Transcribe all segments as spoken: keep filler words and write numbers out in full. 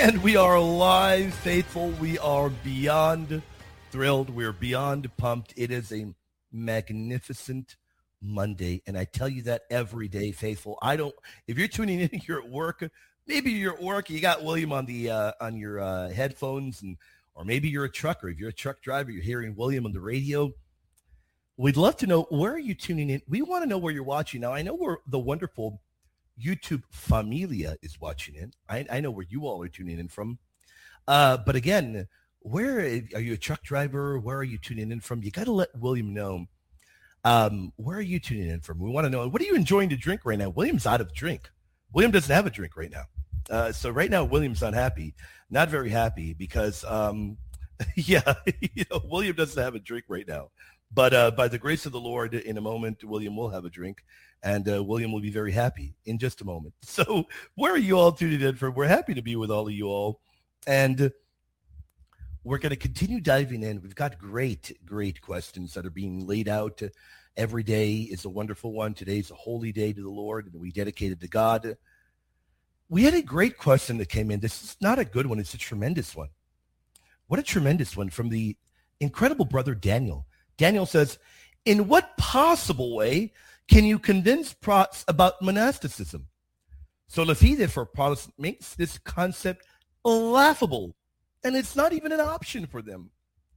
And we are live, faithful. We are beyond thrilled. We're beyond pumped. It is a magnificent Monday, and I tell you that every day, faithful. I don't. If you're tuning in, you're at work. Maybe you're at work. You got William on the uh, on your uh, headphones, and or maybe you're a trucker. If you're a truck driver, you're hearing William on the radio. We'd love to know, where are you tuning in? We want to know where you're watching. Now, I know where the wonderful YouTube Familia is watching in. I, I know where you all are tuning in from. Uh, but again, where are you a truck driver? Where are you tuning in from? You got to let William know. Um, where are you tuning in from? We want to know, what are you enjoying to drink right now? William's out of drink. William doesn't have a drink right now. Uh, so right now, William's unhappy, not very happy because, um, yeah, you know, William doesn't have a drink right now. But uh, by the grace of the Lord, in a moment, William will have a drink, and uh, William will be very happy in just a moment. So where are you all tuning in from? We're happy to be with all of you all, and we're going to continue diving in. We've got great, great questions that are being laid out. Every day is a wonderful one. Today's a holy day to the Lord, and we dedicate it to God. We had a great question that came in. This is not a good one. It's a tremendous one. What a tremendous one from the incredible brother Daniel. Daniel says, in what possible way can you convince Prots about monasticism? Sola fide for Protestant makes this concept laughable, and it's not even an option for them.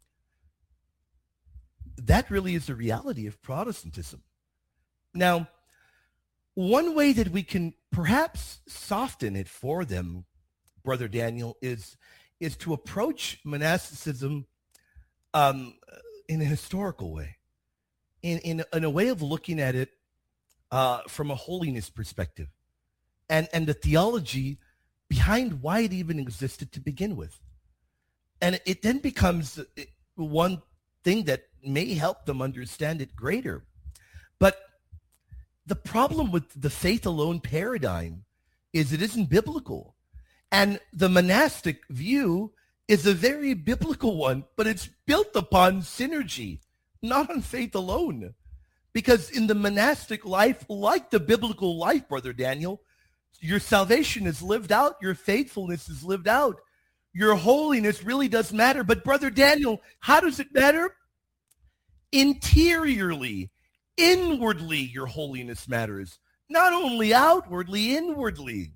That really is the reality of Protestantism. Now, one way that we can perhaps soften it for them, Brother Daniel, is, is to approach monasticism um, in a historical way, in, in, in a way of looking at it uh, from a holiness perspective, and, and the theology behind why it even existed to begin with. And it then becomes one thing that may help them understand it greater. But the problem with the faith alone paradigm is it isn't biblical. And the monastic view is a very biblical one, but it's built upon synergy, not on faith alone. Because in the monastic life, like the biblical life, Brother Daniel, your salvation is lived out, your faithfulness is lived out. Your holiness really does matter. But Brother Daniel, how does it matter? Interiorly, inwardly, your holiness matters. Not only outwardly, inwardly.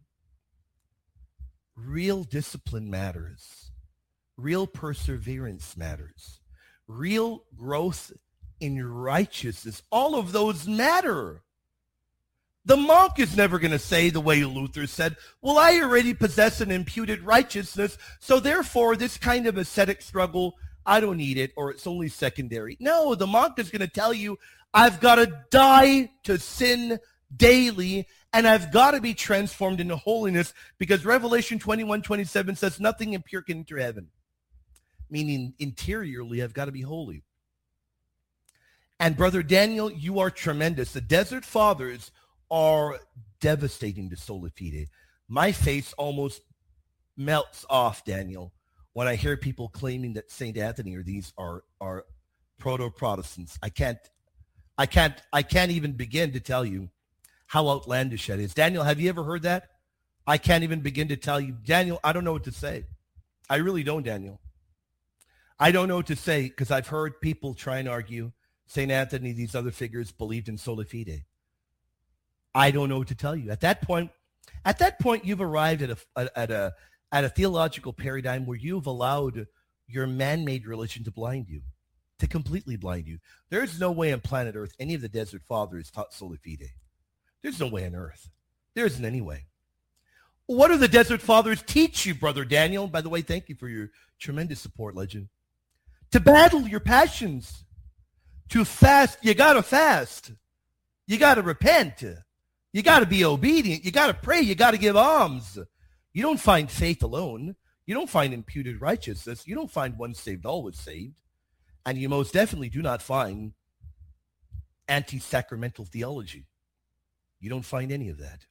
Real discipline matters. Real perseverance matters. Real growth in righteousness. All of those matter. The monk is never going to say the way Luther said, well, I already possess an imputed righteousness, so therefore this kind of ascetic struggle, I don't need it, or it's only secondary. No, the monk is going to tell you, I've got to die to sin daily, and I've got to be transformed into holiness, because Revelation twenty-one twenty-seven says nothing impure can enter heaven. Meaning interiorly, I've got to be holy. And Brother Daniel, you are tremendous. The Desert Fathers are devastating to sola fide. My face almost melts off, Daniel, when I hear people claiming that Saint Anthony or these are are proto-Protestants. I can't, I can't, I can't even begin to tell you how outlandish that is. Daniel, have you ever heard that? I can't even begin to tell you. Daniel, I don't know what to say. I really don't, Daniel. I don't know what to say, because I've heard people try and argue Saint Anthony, these other figures believed in sola fide. I don't know what to tell you. At that point, at that point, you've arrived at a at a at a theological paradigm where you've allowed your man-made religion to blind you, to completely blind you. There's no way on planet Earth any of the Desert Fathers taught sola fide. There's no way on earth. There isn't any way. What do the Desert Fathers teach you, Brother Daniel? By the way, thank you for your tremendous support, legend. To battle your passions. To fast, you got to fast. You got to repent. You got to be obedient. You got to pray. You got to give alms. You don't find faith alone. You don't find imputed righteousness. You don't find once saved, always saved. And you most definitely do not find anti-sacramental theology. You don't find any of that.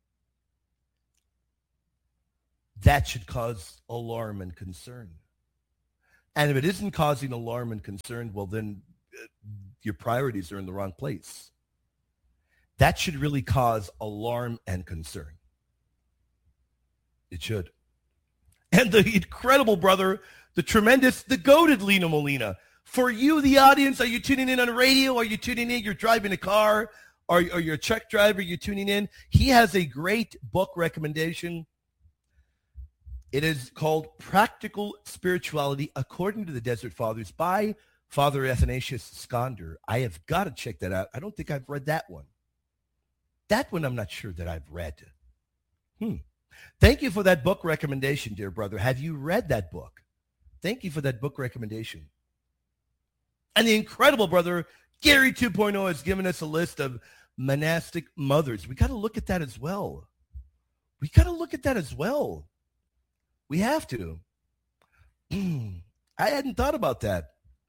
That should cause alarm and concern. And if it isn't causing alarm and concern, well, then uh, your priorities are in the wrong place. That should really cause alarm and concern. It should. and the incredible brother, the tremendous, the goated Lino Molina. For you, the audience, are you tuning in on the radio? Are you tuning in? You're driving a car? Or, or you're a truck driver? You're tuning in? He has a great book recommendation. It is called Practical Spirituality According to the Desert Fathers by Father Athanasius Skonder. I have got to check that out. I don't think I've read that one. That one I'm not sure that I've read. Hmm. Thank you for that book recommendation, dear brother. Have you read that book? Thank you for that book recommendation. And the incredible brother, Gary two point oh, has given us a list of monastic mothers. We got to look at that as well. We got to look at that as well. We have to. I hadn't thought about that.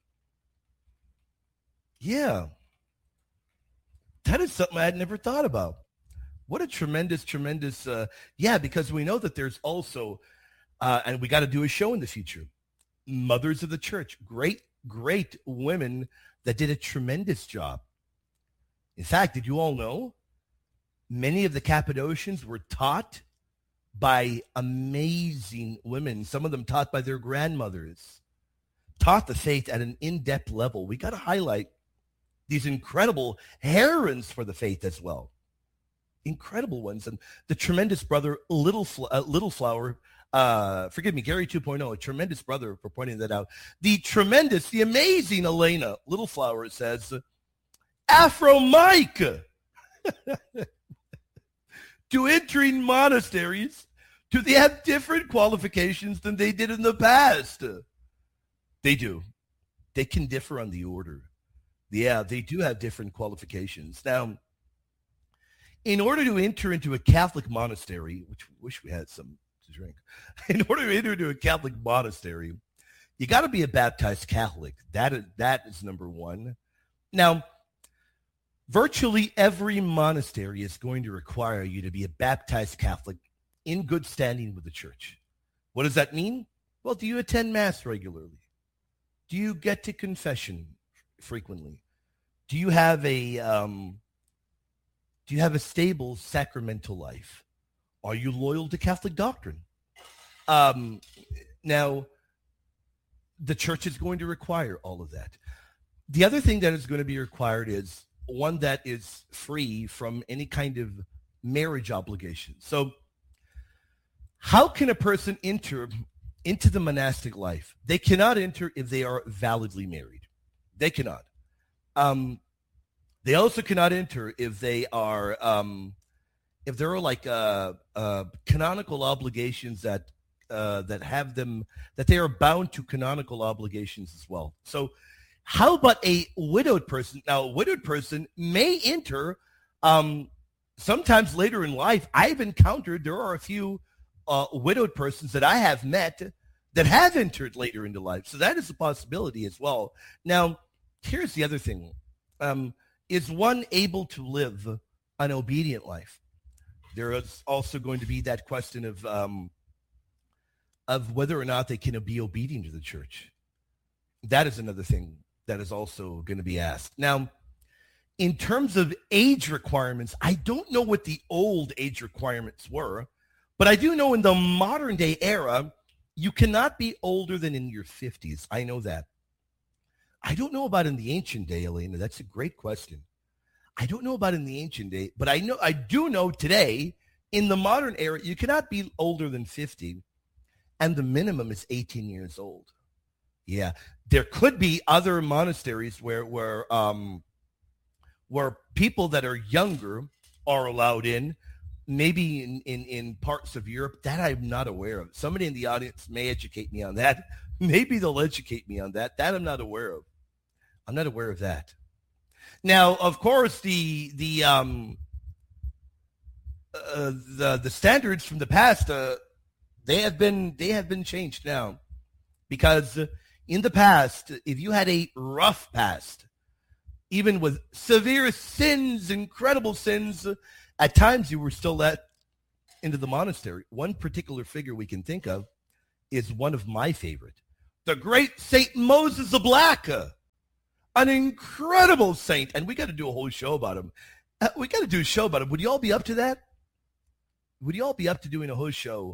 Yeah. That is something I had never thought about. What a tremendous, tremendous, uh, yeah, because we know that there's also, uh, and we got to do a show in the future, mothers of the church, great, great women that did a tremendous job. In fact, did you all know many of the Cappadocians were taught by amazing women, some of them taught by their grandmothers, taught the faith at an in-depth level. We got to highlight these incredible heroines for the faith as well. Incredible ones. And the tremendous brother, Little, uh, Little Flower, uh, forgive me, Gary two point oh, a tremendous brother for pointing that out. The tremendous, the amazing Elena Little Flower says, Afro Mike, to entering monasteries, do they have different qualifications than they did in the past? They do. They can differ on the order. Yeah, they do have different qualifications. Now, in order to enter into a Catholic monastery, which we wish we had some to drink, in order to enter into a Catholic monastery, you got to be a baptized Catholic. That is, that is number one. Now, virtually every monastery is going to require you to be a baptized Catholic in good standing with the church. What does that mean? Well, do you attend Mass regularly? Do you get to confession frequently? Do you have a um, do you have a stable sacramental life? Are you loyal to Catholic doctrine? Um, now, the church is going to require all of that. The other thing that is going to be required is one that is free from any kind of marriage obligation. So how can a person enter into the monastic life? They cannot enter if they are validly married. They cannot. Um, they also cannot enter if they are, um, if there are like uh, uh, canonical obligations that uh, that have them, that they are bound to canonical obligations as well. So how about a widowed person? Now, a widowed person may enter um, sometimes later in life. I've encountered, there are a few uh, widowed persons that I have met that have entered later into life. So that is a possibility as well. Now, here's the other thing. Um, is one able to live an obedient life? There is also going to be that question of um, of whether or not they can be obedient to the church. That is another thing that is also going to be asked. Now, in terms of age requirements, I don't know what the old age requirements were, but I do know in the modern day era, you cannot be older than in your fifties. I know that. I don't know about in the ancient day, Elena. That's a great question. I don't know about in the ancient day, but I know I do know today in the modern era, you cannot be older than fifty, and the minimum is eighteen years old. Yeah, there could be other monasteries where where um where people that are younger are allowed in, maybe in, in, in parts of Europe that I'm not aware of. Somebody in the audience may educate me on that. Maybe they'll educate me on that. That I'm not aware of. I'm not aware of that. Now, of course, the the um uh, the the standards from the past uh, they have been they have been changed now, because in the past, if you had a rough past, even with severe sins, incredible sins, at times you were still let into the monastery. One particular figure we can think of is one of my favorite, the great Saint Moses the Black, an incredible saint, and we got to do a whole show about him. Uh, we got to do a show about him. Would you all be up to that? Would you all be up to doing a whole show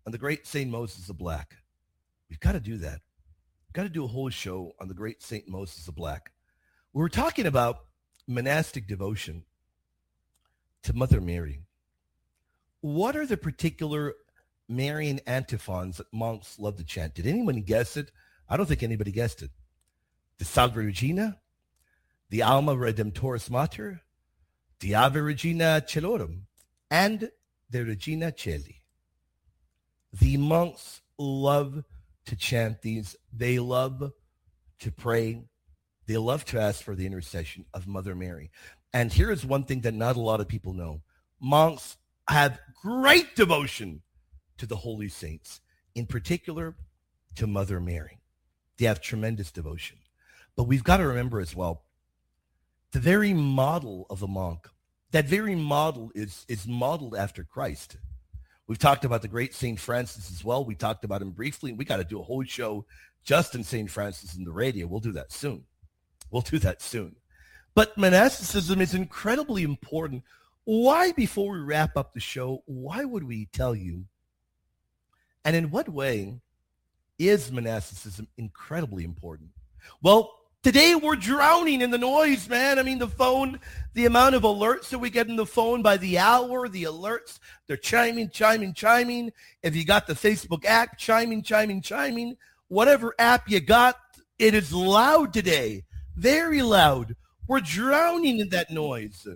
on the great Saint Moses the Black. We've got to do that. We've got to do a whole show on the great Saint Moses the Black. We were talking about monastic devotion to Mother Mary. What are the particular Marian antiphons that monks love to chant? Did anyone guess it? I don't think anybody guessed it. The Salve Regina, the Alma Redemptoris Mater, the Ave Regina Celorum, and the Regina Caeli. The monks love to chant these. They love to pray. They love to ask for the intercession of Mother Mary. And here is one thing that not a lot of people know. Monks have great devotion to the holy saints, in particular to Mother Mary. They have tremendous devotion. But we've got to remember as well, the very model of a monk, that very model is, is modeled after Christ. We've talked about the great Saint Francis as well. We talked about him briefly. We got to do a whole show just in Saint Francis in the radio. We'll do that soon. We'll do that soon. But monasticism is incredibly important. Why, before we wrap up the show, why would we tell you? And in what way is monasticism incredibly important? Well, today we're drowning in the noise, man. I mean, the phone, the amount of alerts that we get in the phone by the hour, the alerts, they're chiming, chiming, chiming. If you got the Facebook app, chiming, chiming, chiming. Whatever app you got, it is loud today. Very loud. We're drowning in that noise.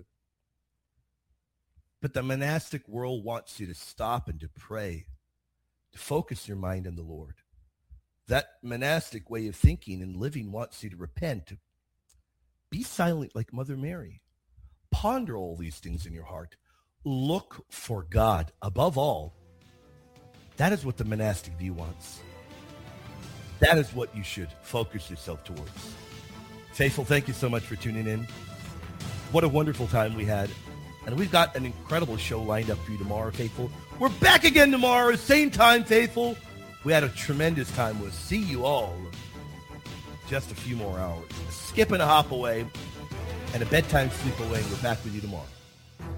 But the monastic world wants you to stop and to pray, to focus your mind on the Lord. That monastic way of thinking and living wants you to repent. Be silent like Mother Mary. Ponder all these things in your heart. Look for God above all. That is what the monastic view wants. That is what you should focus yourself towards. Faithful, thank you so much for tuning in. What a wonderful time we had. And we've got an incredible show lined up for you tomorrow, Faithful. We're back again tomorrow, same time, Faithful. We had a tremendous time. We'll see you all just a few more hours. A skip and a hop away and a bedtime sleep away. And we're back with you tomorrow.